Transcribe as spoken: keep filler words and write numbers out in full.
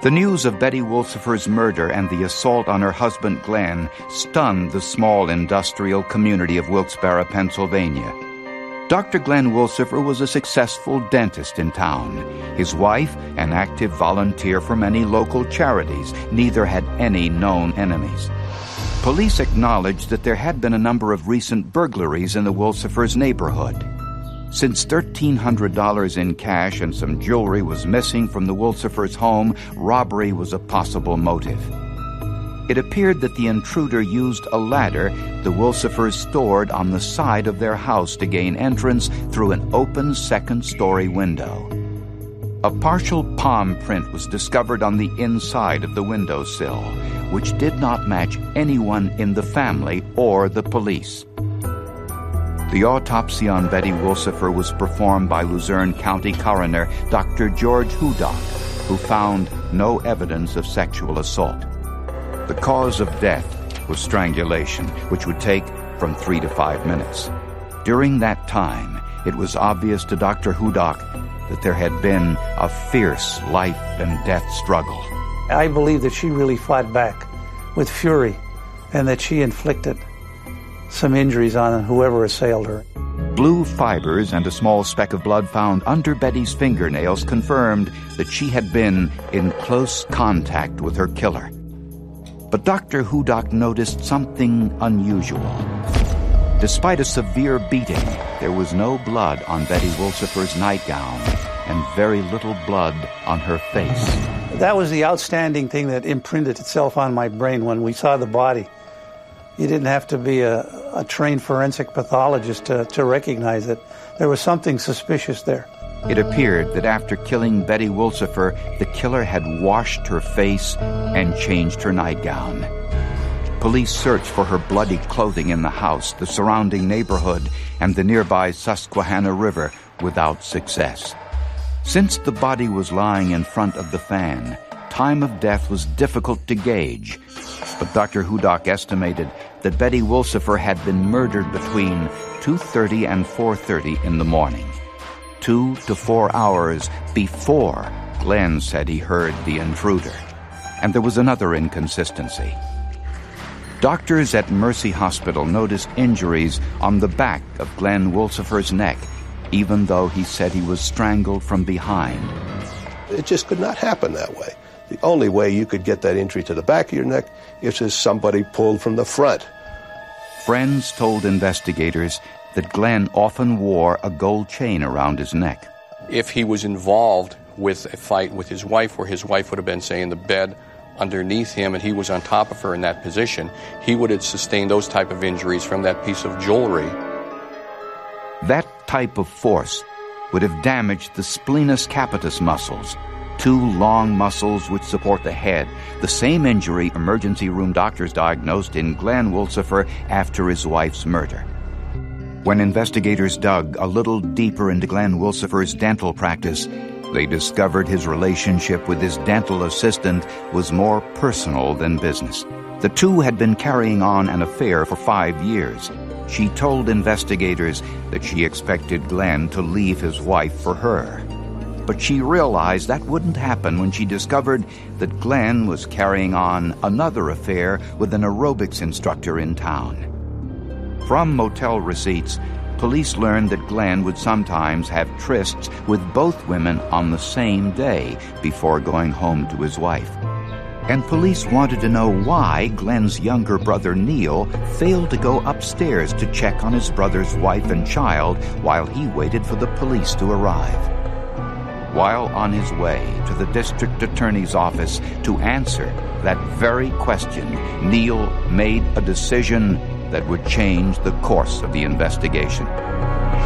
The news of Betty Wolsifer's murder and the assault on her husband Glenn stunned the small industrial community of Wilkes-Barre, Pennsylvania. Doctor Glenn Wolsifer was a successful dentist in town. His wife, an active volunteer for many local charities, neither had any known enemies. Police acknowledged that there had been a number of recent burglaries in the Wolsifers' neighborhood. Since thirteen hundred dollars in cash and some jewelry was missing from the Wolsifers' home, robbery was a possible motive. It appeared that the intruder used a ladder the Wolsifers stored on the side of their house to gain entrance through an open second-story window. A partial palm print was discovered on the inside of the windowsill, which did not match anyone in the family or the police. The autopsy on Betty Wolsifer was performed by Luzerne County Coroner Doctor George Hudak, who found no evidence of sexual assault. The cause of death was strangulation, which would take from three to five minutes. During that time, it was obvious to Doctor Hudak that there had been a fierce life and death struggle. I believe that she really fought back with fury and that she inflicted some injuries on whoever assailed her. Blue fibers and a small speck of blood found under Betty's fingernails confirmed that she had been in close contact with her killer. But Doctor Hudak noticed something unusual. Despite a severe beating, there was no blood on Betty Wolsifer's nightgown and very little blood on her face. That was the outstanding thing that imprinted itself on my brain when we saw the body. You didn't have to be a, a trained forensic pathologist to, to recognize that there was something suspicious there. It appeared that after killing Betty Wolsifer, the killer had washed her face and changed her nightgown. Police searched for her bloody clothing in the house, the surrounding neighborhood, and the nearby Susquehanna River without success. Since the body was lying in front of the fan, time of death was difficult to gauge. But Doctor Hudak estimated that Betty Wolsifer had been murdered between two thirty and four thirty in the morning, two to four hours before Glenn said he heard the intruder. And there was another inconsistency. Doctors at Mercy Hospital noticed injuries on the back of Glenn Wolsifer's neck, even though he said he was strangled from behind. It just could not happen that way. The only way you could get that injury to the back of your neck is if somebody pulled from the front. Friends told investigators that Glenn often wore a gold chain around his neck. If he was involved with a fight with his wife, where his wife would have been, say, in the bed underneath him and he was on top of her in that position, he would have sustained those type of injuries from that piece of jewelry. That type of force would have damaged the splenius capitis muscles, two long muscles which support the head, the same injury emergency room doctors diagnosed in Glenn Wolsifer after his wife's murder. When investigators dug a little deeper into Glenn Wolsifer's dental practice, they discovered his relationship with his dental assistant was more personal than business. The two had been carrying on an affair for five years. She told investigators that she expected Glenn to leave his wife for her. But she realized that wouldn't happen when she discovered that Glenn was carrying on another affair with an aerobics instructor in town. From motel receipts, police learned that Glenn would sometimes have trysts with both women on the same day before going home to his wife. And police wanted to know why Glenn's younger brother Neil failed to go upstairs to check on his brother's wife and child while he waited for the police to arrive. While on his way to the district attorney's office to answer that very question, Neil made a decision that would change the course of the investigation.